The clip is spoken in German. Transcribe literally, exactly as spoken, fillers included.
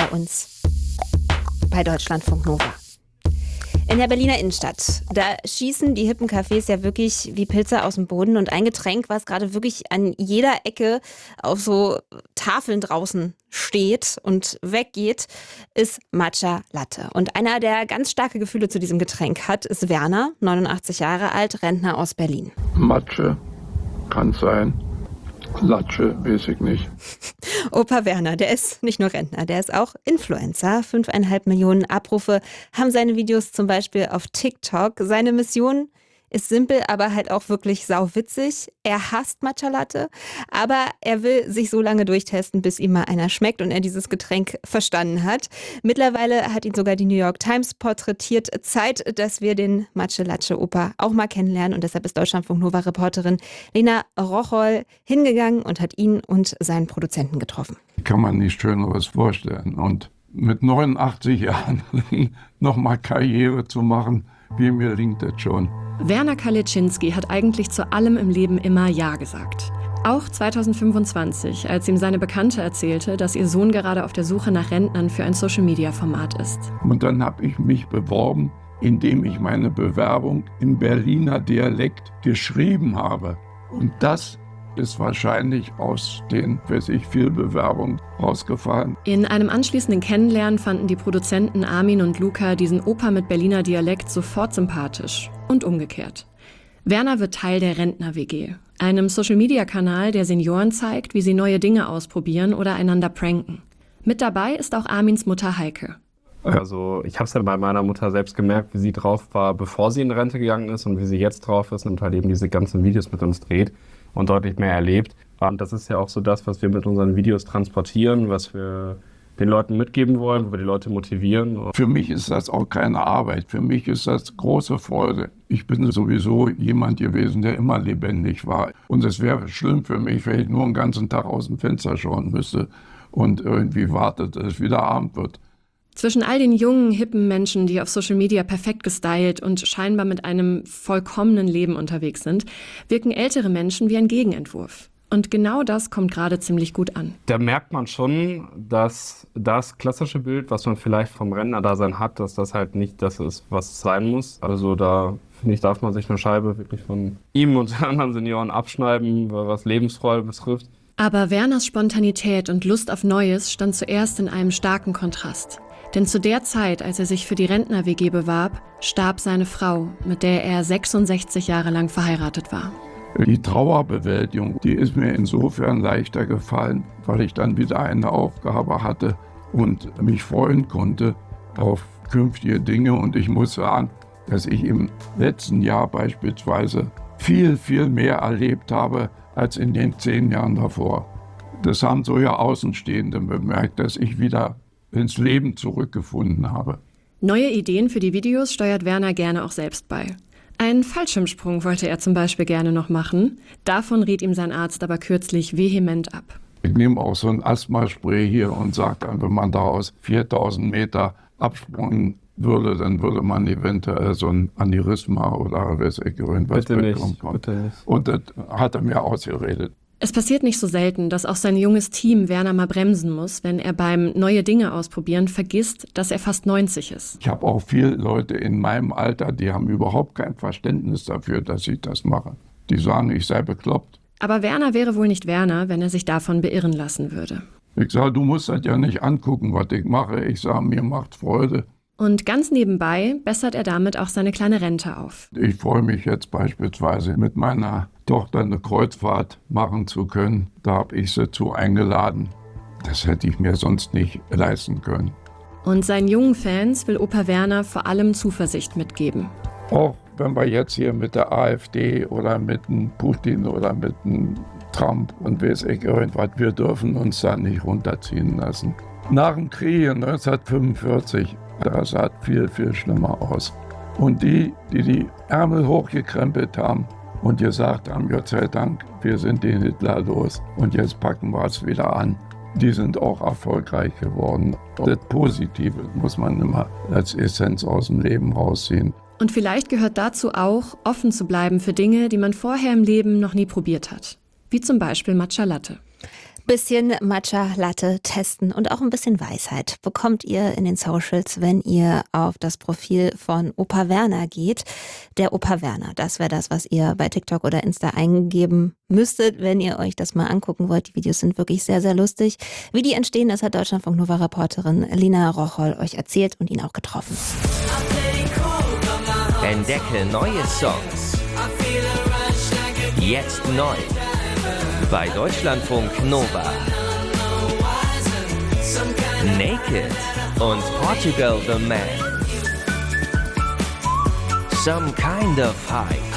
bei uns bei Deutschlandfunk Nova. In der Berliner Innenstadt, da schießen die hippen Cafés ja wirklich wie Pilze aus dem Boden. Und ein Getränk, was gerade wirklich an jeder Ecke auf so Tafeln draußen steht und weggeht, ist Matcha Latte. Und einer, der ganz starke Gefühle zu diesem Getränk hat, ist Werner, neunundachtzig Jahre alt, Rentner aus Berlin. Matcha kann sein. Latsche, weiß ich nicht. Opa Werner, der ist nicht nur Rentner, der ist auch Influencer. Fünfeinhalb Millionen Abrufe haben seine Videos zum Beispiel auf TikTok. Seine Mission ist simpel, aber halt auch wirklich sauwitzig. Er hasst Matcha Latte, aber er will sich so lange durchtesten, bis ihm mal einer schmeckt und er dieses Getränk verstanden hat. Mittlerweile hat ihn sogar die New York Times porträtiert. Zeit, dass wir den Matcha Latte Opa auch mal kennenlernen. Und deshalb ist Deutschlandfunk Nova Reporterin Lena Rocholl hingegangen und hat ihn und seinen Produzenten getroffen. Kann man nicht Schöneres vorstellen. Und mit neunundachtzig Jahren nochmal Karriere zu machen, wie mir linkt das schon. Werner Kaliczynski hat eigentlich zu allem im Leben immer Ja gesagt. Auch zweitausendfünfundzwanzig, als ihm seine Bekannte erzählte, dass ihr Sohn gerade auf der Suche nach Rentnern für ein Social-Media-Format ist. Und dann habe ich mich beworben, indem ich meine Bewerbung im Berliner Dialekt geschrieben habe. Und das ist wahrscheinlich aus den, weiß ich, viel Bewerbungen rausgefallen. In einem anschließenden Kennenlernen fanden die Produzenten Armin und Luca diesen Opa mit Berliner Dialekt sofort sympathisch. Und umgekehrt. Werner wird Teil der Rentner-W G, einem Social-Media-Kanal, der Senioren zeigt, wie sie neue Dinge ausprobieren oder einander pranken. Mit dabei ist auch Armins Mutter Heike. Also ich habe es ja bei meiner Mutter selbst gemerkt, wie sie drauf war, bevor sie in Rente gegangen ist und wie sie jetzt drauf ist und halt eben diese ganzen Videos mit uns dreht und deutlich mehr erlebt. Und das ist ja auch so das, was wir mit unseren Videos transportieren, was wir den Leuten mitgeben wollen, wo wir die Leute motivieren. Für mich ist das auch keine Arbeit. Für mich ist das große Freude. Ich bin sowieso jemand gewesen, der immer lebendig war. Und es wäre schlimm für mich, wenn ich nur den ganzen Tag aus dem Fenster schauen müsste und irgendwie wartet, dass es wieder Abend wird. Zwischen all den jungen, hippen Menschen, die auf Social Media perfekt gestylt und scheinbar mit einem vollkommenen Leben unterwegs sind, wirken ältere Menschen wie ein Gegenentwurf. Und genau das kommt gerade ziemlich gut an. Da merkt man schon, dass das klassische Bild, was man vielleicht vom Rentnerdasein hat, dass das halt nicht das ist, was es sein muss. Also da, finde ich, darf man sich eine Scheibe wirklich von ihm und den anderen Senioren abschneiden, was Lebensfreude betrifft. Aber Werners Spontanität und Lust auf Neues stand zuerst in einem starken Kontrast. Denn zu der Zeit, als er sich für die Rentner-W G bewarb, starb seine Frau, mit der er sechsundsechzig Jahre lang verheiratet war. Die Trauerbewältigung, die ist mir insofern leichter gefallen, weil ich dann wieder eine Aufgabe hatte und mich freuen konnte auf künftige Dinge. Und ich muss sagen, dass ich im letzten Jahr beispielsweise viel, viel mehr erlebt habe als in den zehn Jahren davor. Das haben so ja Außenstehende bemerkt, dass ich wieder ins Leben zurückgefunden habe. Neue Ideen für die Videos steuert Werner gerne auch selbst bei. Einen Fallschirmsprung wollte er zum Beispiel gerne noch machen. Davon riet ihm sein Arzt aber kürzlich vehement ab. Ich nehme auch so ein Asthmaspray hier und sage dann, wenn man da aus viertausend Meter abspringen würde, dann würde man eventuell so ein Aneurysma oder weiß ich irgendwas bitte bekommen. Nicht, bitte nicht. Und das hat er mir ausgeredet. Es passiert nicht so selten, dass auch sein junges Team Werner mal bremsen muss, wenn er beim neue Dinge ausprobieren vergisst, dass er fast neunzig ist. Ich habe auch viele Leute in meinem Alter, die haben überhaupt kein Verständnis dafür, dass ich das mache. Die sagen, ich sei bekloppt. Aber Werner wäre wohl nicht Werner, wenn er sich davon beirren lassen würde. Ich sage, du musst das ja nicht angucken, was ich mache. Ich sage, mir macht Freude. Und ganz nebenbei bessert er damit auch seine kleine Rente auf. Ich freue mich jetzt beispielsweise mit meiner Tochter eine Kreuzfahrt machen zu können. Da habe ich sie zu eingeladen. Das hätte ich mir sonst nicht leisten können. Und seinen jungen Fans will Opa Werner vor allem Zuversicht mitgeben. Auch wenn wir jetzt hier mit der AfD oder mit dem Putin oder mit dem Trump und weiß ich irgendwas, wir dürfen uns da nicht runterziehen lassen. Nach dem Krieg neunzehnhundertfünfundvierzig, das sah viel, viel schlimmer aus. Und die, die die Ärmel hochgekrempelt haben und gesagt haben, Gott sei Dank, wir sind den Hitler los und jetzt packen wir es wieder an, die sind auch erfolgreich geworden. Das Positive muss man immer als Essenz aus dem Leben rausziehen. Und vielleicht gehört dazu auch, offen zu bleiben für Dinge, die man vorher im Leben noch nie probiert hat. Wie zum Beispiel Matcha Latte. Bisschen Matcha Latte testen und auch ein bisschen Weisheit bekommt ihr in den Socials, wenn ihr auf das Profil von Opa Werner geht. Der Opa Werner, das wäre das, was ihr bei TikTok oder Insta eingeben müsstet, wenn ihr euch das mal angucken wollt. Die Videos sind wirklich sehr, sehr lustig. Wie die entstehen, das hat Deutschlandfunk Nova-Reporterin Lina Rocholl euch erzählt und ihn auch getroffen. Entdecke neue Songs. Jetzt neu. Bei Deutschlandfunk Nova. Naked und Portugal the Man. Some Kind of High.